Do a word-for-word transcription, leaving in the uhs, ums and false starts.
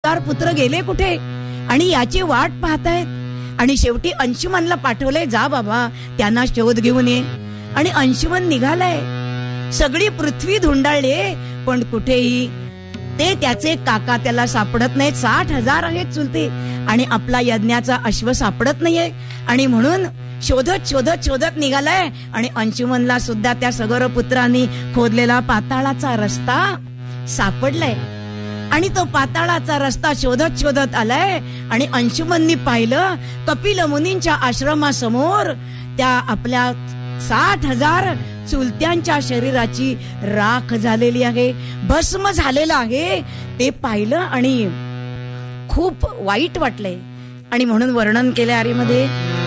अवतार पुत्र गेले कुठे आणि याची वाट पाहतायत. आणि शेवटी अंशुमनला पाठवलंय, जा बाबा त्यांना शोध घेऊन ये. आणि अंशुमन निघालाय. सगळी पृथ्वी धुंडाळले पण कुठेही ते त्याचे काका त्याला सापडत नाहीत. साठ हजार आहेत चुलते आणि आपला यज्ञाचा अश्व सापडत नाहीये. आणि म्हणून शोधत शोधत शोधत निघालाय. आणि अंशुमनला सुद्धा त्या सगोर पुत्रांनी खोदलेला पाताळाचा रस्ता सापडलाय. आणि तो पाताळाचा रस्ता शोधत शोधत आलाय. आणि अंशुमननी पाहिलं कपिल मुनींच्या आश्रमासमोर त्या आपल्या साठ हजार चुलत्यांच्या शरीराची राख झालेली आहे, भस्म झालेलं आहे. ते पाहिलं आणि खूप वाईट वाटलंय. आणि म्हणून वर्णन केलंय आरीमध्ये,